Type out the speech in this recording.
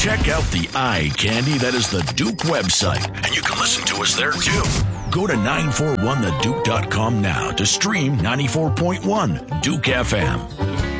Check out the eye candy that is the Duke website, and you can listen to us there too. Go to 941theduke.com now to stream 94.1 Duke FM.